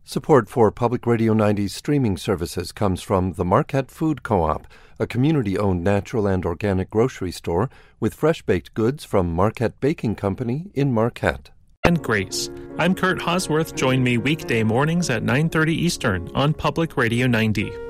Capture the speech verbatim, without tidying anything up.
Support for Public Radio ninety's streaming services comes from the Marquette Food Co-op, a community-owned natural and organic grocery store with fresh-baked goods from Marquette Baking Company in Marquette. And Grace. I'm Kurt Hosworth. Join me weekday mornings at nine thirty Eastern on Public Radio ninety.